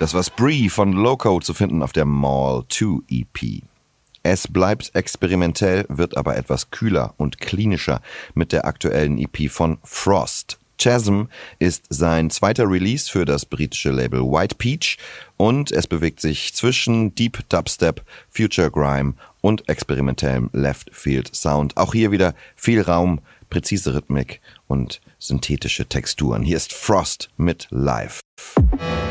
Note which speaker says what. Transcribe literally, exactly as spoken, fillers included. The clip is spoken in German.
Speaker 1: Das war Spree von Loco, zu finden auf der Mall zwei E P. Es bleibt experimentell, wird aber etwas kühler und klinischer mit der aktuellen E P von Frost. Chasm ist sein zweiter Release für das britische Label White Peach und es bewegt sich zwischen Deep Dubstep, Future Grime und experimentellem Left Field Sound. Auch hier wieder viel Raum, präzise Rhythmik und synthetische Texturen. Hier ist Frost mit Live.